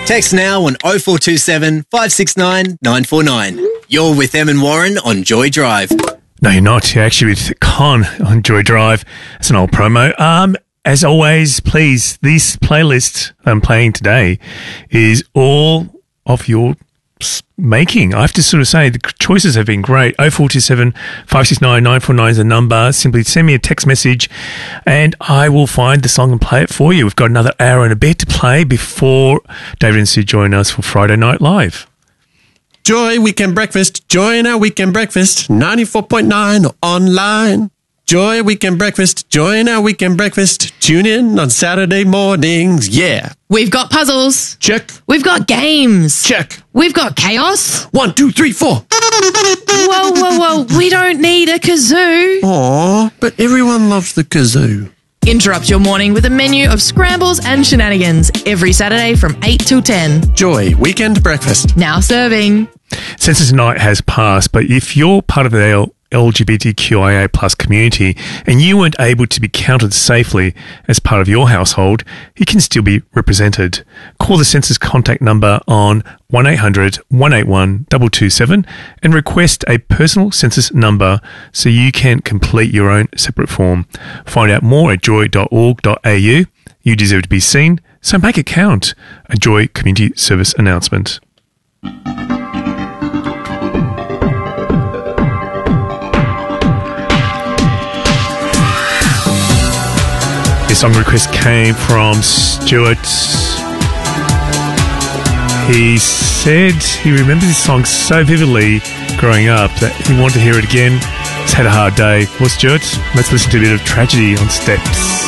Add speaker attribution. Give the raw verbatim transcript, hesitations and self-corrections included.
Speaker 1: Text now on oh four two seven, five six nine, nine four nine. You're with Em and Warren on Joy Drive.
Speaker 2: No, you're not. You're actually with Con on Joy Drive. It's an old promo. Um, as always, please, this playlist I'm playing today is all of your making. I have to sort of say the choices have been great. oh four two seven, five six nine, nine four nine is the number. Simply send me a text message and I will find the song and play it for you. We've got another hour and a bit to play before David and Sue join us for Friday Night Live.
Speaker 3: Joy Weekend Breakfast. Join our Weekend Breakfast. ninety-four point nine online. Joy Weekend Breakfast. Join our Weekend Breakfast. Tune in on Saturday mornings. Yeah.
Speaker 4: We've got puzzles.
Speaker 3: Check.
Speaker 4: We've got games.
Speaker 3: Check.
Speaker 4: We've got chaos.
Speaker 3: One, two, three, four.
Speaker 4: Whoa, whoa, whoa. We don't need a kazoo.
Speaker 3: Aw, but everyone loves the kazoo.
Speaker 4: Interrupt your morning with a menu of scrambles and shenanigans every Saturday from eight till ten.
Speaker 3: Joy Weekend Breakfast.
Speaker 4: Now serving.
Speaker 2: Census night has passed, but if you're part of the L G B T Q I A plus community and you weren't able to be counted safely as part of your household, you can still be represented. Call the Census contact number on one eight hundred, one eight one, two two seven and request a personal census number so you can complete your own separate form. Find out more at joy dot org dot a u. You deserve to be seen, so make it count. A Joy Community Service announcement. This song request came from Stuart. He said he remembers this song so vividly growing up that he wanted to hear it again. He's had a hard day. Well, Stuart, let's listen to a bit of Tragedy on Steps.